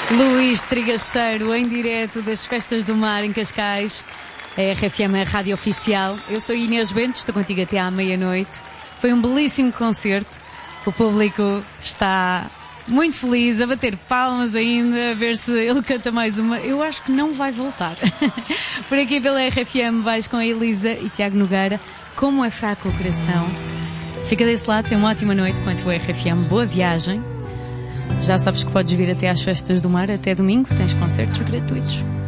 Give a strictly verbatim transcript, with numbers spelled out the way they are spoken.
Luís Trigacheiro, em direto das Festas do Mar em Cascais. A R F M é a rádio oficial. Eu sou Inês Bento, estou contigo até à meia-noite. Foi um belíssimo concerto. O público está muito feliz, a bater palmas ainda, a ver se ele canta mais uma. Eu acho que não vai voltar. Por aqui pela R F M vais com a Elisa e Tiago Nogueira. Como é fraco o coração. Fica desse lado, tem uma ótima noite com a tua R F M. Boa viagem. Já sabes que podes vir até às Festas do Mar, até domingo, tens concertos gratuitos.